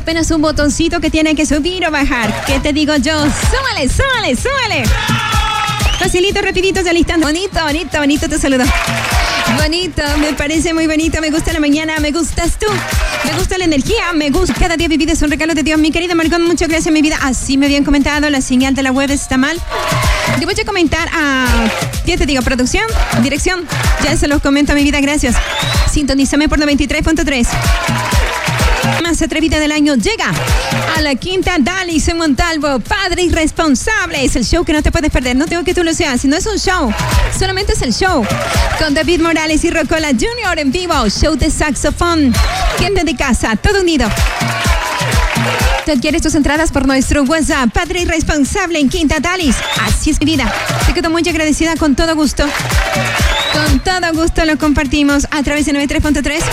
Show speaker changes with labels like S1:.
S1: apenas un botoncito que tiene que subir o bajar. ¿Qué te digo yo? ¡Súmale, súmale, súmale! Facilito, rapidito, ya listo. Bonito, bonito, bonito te saludo. Bonito, me parece muy bonito. Me gusta la mañana, me gustas tú. Me gusta la energía, me gusta. Cada día mi vida es un regalo de Dios. Mi querida Marcón, muchas gracias, mi vida. Así me habían comentado, la señal de la web está mal. Te voy a comentar a... ¿Qué te digo? Producción, dirección. Ya se los comento, mi vida, gracias. Sintonízame por 93.3. Más atrevida del año llega a la Quinta Dalis en Montalvo. Padre Irresponsable. Es el show que no te puedes perder. No tengo que tú lo seas. Si no es un show, solamente es el show. Con David Morales y Rocola Jr. en vivo. Show de saxofón. Gente de casa, todo unido. ¿Tú quieres tus entradas por nuestro WhatsApp? Padre Irresponsable en Quinta Dalis. Así es mi vida. Te quedo muy agradecida, con todo gusto. Con todo gusto lo compartimos a través de 93.3.